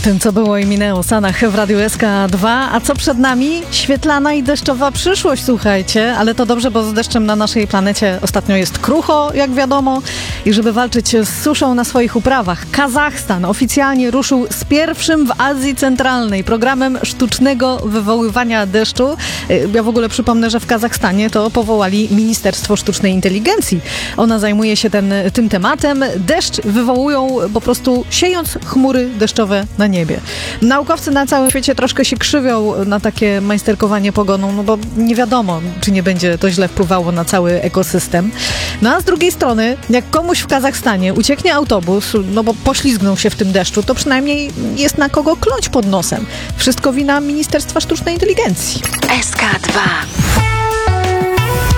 tym, co było i minęło w Sanach w Radiu SK2. A co przed nami? Świetlana i deszczowa przyszłość, słuchajcie. Ale to dobrze, bo z deszczem na naszej planecie ostatnio jest krucho, jak wiadomo. I żeby walczyć z suszą na swoich uprawach, Kazachstan oficjalnie ruszył z pierwszym w Azji Centralnej programem sztucznego wywoływania deszczu. Ja w ogóle przypomnę, że w Kazachstanie to powołali Ministerstwo Sztucznej Inteligencji. Ona zajmuje się tym tematem. Deszcz wywołują po prostu siejąc chmury deszczowe na niebie. Naukowcy na całym świecie troszkę się krzywią na takie majsterkowanie pogodą, no bo nie wiadomo, czy nie będzie to źle wpływało na cały ekosystem. No a z drugiej strony, jak komuś w Kazachstanie ucieknie autobus, no bo poślizgnął się w tym deszczu, to przynajmniej jest na kogo kląć pod nosem. Wszystko wina Ministerstwa Sztucznej Inteligencji. SK2